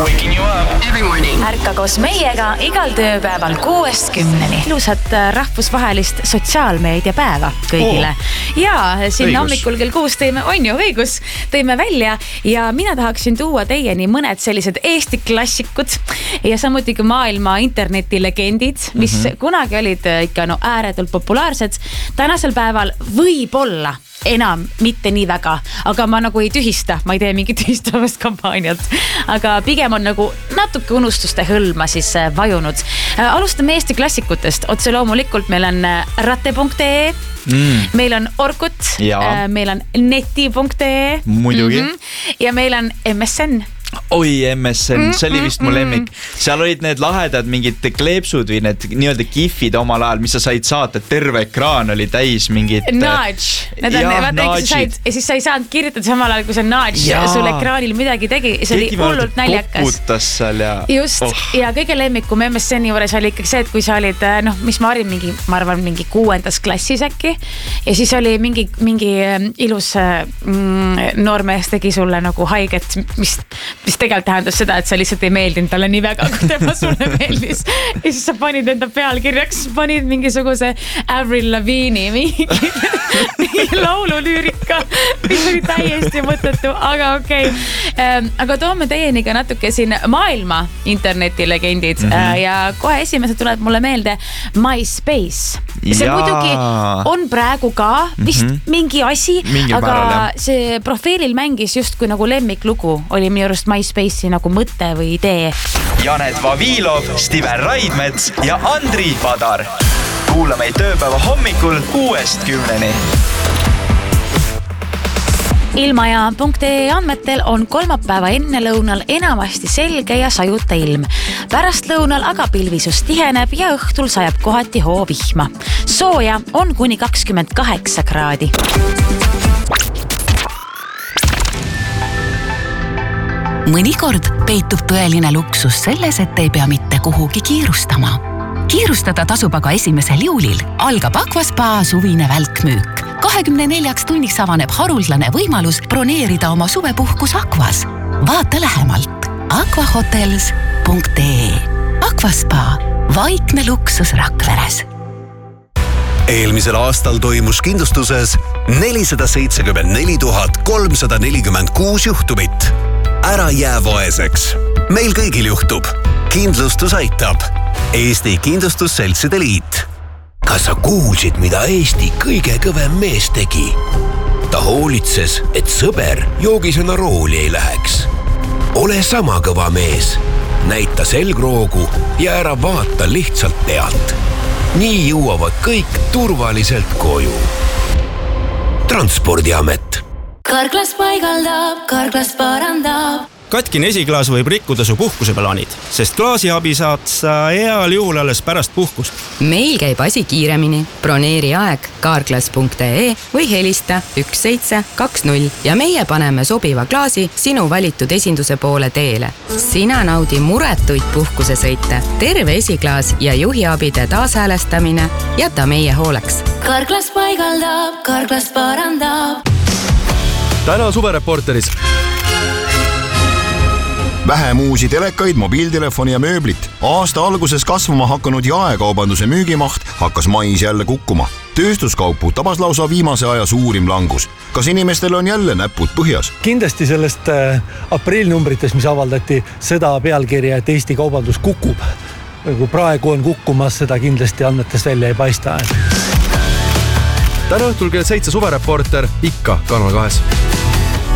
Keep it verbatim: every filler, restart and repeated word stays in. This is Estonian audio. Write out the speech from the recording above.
Waking you up every morning. Ärka koos meiega igal tööpäeval kuuest kümneni. Ilusat rahvusvahelist sotsiaalmeediapäeva kõigile. Oh. Ja siin hommikul kell kuus teeme, on ju õigus, teeme välja ja mina tahaksin tuua teieni mõned sellised Eesti klassikud ja samuti ka maailma internetilegendid, mis mm-hmm. kunagi olid ikka no ääretult populaarsed. Tänasel päeval võib-olla enam mitte nii väga, aga ma nagu ei tühista, ma ei tee mingi tühistavast kampaaniat, aga pigem on nagu natuke unustuste hõlma siis vajunud. Alustame Eesti klassikutest, otse loomulikult meil on rate punkt ee, mm. meil on Orkut, meil on neti punkt ee muidugi mm-hmm. ja meil on M S N. Oi, M S N, see oli vist mu lemmik. Seal olid need lahedad mingid kleepsud või need nii-öelda gifid omal ajal, mis sa said saata, terve ekraan oli täis mingid nudge. Need on, ja, vaata, said, ja siis sa ei saanud kirjutada samal ajal, kui see nudge ja. Sul ekraanil midagi tegi. See oli hullult näljakas. Koputas seal ja... Just, oh. Ja kõige lemmikum M S N-i juures oli ikkagi see, et kui sa olid, noh, mis ma olin mingi, ma arvan, mingi kuuendas klassis äkki ja siis oli mingi, mingi ilus mm, noormees tegi sulle nagu haiget, mis mis tegelikult tähendas seda, et sa lihtsalt ei meeldinud talle nii väga, kui tema sulle meeldis. Ja siis sa panid enda pealkirjaks, panid mingisuguse Avril Lavigne'i mingi, mingi laululüürika, mis oli täiesti mõttetu, aga okei. Okay. Aga toome teieni ka natuke siin maailma internetilegendid mm-hmm. ja kohe esimese tuleb mulle meelde MySpace. See ja. Muidugi on praegu ka vist mm-hmm. mingi asi, mingi aga määral, see profiilil mängis just kui nagu lemmiklugu oli minu arust MySpace'i nagu mõte või idee. Janet Vavilov, Steven Raidmets ja Andri Padar. Kuula meid tööpäeva hommikul kuuest kümneni. Ilmaja punkt ee andmetel on kolmapäeva enne lõunal enamasti selge ja sajuta ilm. Pärast lõunal aga pilvisus tiheneb ja õhtul sajab kohati hoovihma. Sooja on kuni kakskümmend kaheksa kraadi. Mõnikord peitub tõeline luksus selles, et ei pea mitte kuhugi kiirustama. Kiirustada tasub aga esimesel juulil. Algab Aquaspa suvine välkmüük. kahekümne neljaks tunniks avaneb haruldane võimalus broneerida oma suvepuhkus Aquas. Vaata lähemalt aquahotels punkt ee. Aquaspa, vaikne luksus Rakveres. Eelmisel aastal toimus kindlustuses nelisada seitsekümmend neli tuhat kolmsada nelikümmend kuus juhtumit. Ära jää vaeseks. Meil kõigil juhtub. Kindlustus aitab. Eesti Kindlustusseltside Liit. Kas sa kuulsid, mida Eesti kõige kõvem mees tegi? Ta hoolitses, et sõber joogisena rooli ei läheks. Ole sama kõva mees. Näita selgroogu ja ära vaata lihtsalt pealt. Nii jõuavad kõik turvaliselt koju. Transpordiamet. Karklas paigaldab, Karklas parandab. Katkine esiklaas võib rikkuda su puhkuse plaanid, sest klaasiabi saad sa heal juhul alles pärast puhkust. Meil käib asi kiiremini. Broneeri aeg karklas punkt ee või helista üks seitse kaks null ja meie paneme sobiva klaasi sinu valitud esinduse poole teele. Sina naudi muretuid puhkusesõite, terve esiklaas ja juhiabide taashäälestamine jäta meie hooleks. Karklas paigaldab, Karklas parandab. Täna suvereporteris. Vähem uusi telekaid, mobiiltelefoni ja mööblit. Aasta alguses kasvama hakanud jaekaubanduse müügimaht hakkas mais jälle kukkuma. Tööstuskaupu tabas lausa viimase aja suurim langus. Kas inimestel on jälle näpud põhjas? Kindlasti sellest aprilnumbrites, mis avaldati seda pealkirja, et Eesti kaubandus kukub. Kui praegu on kukkumas, seda kindlasti andmetest välja ei paista. Täna õhtul kell seitse suvereporter ikka Kanal kahes.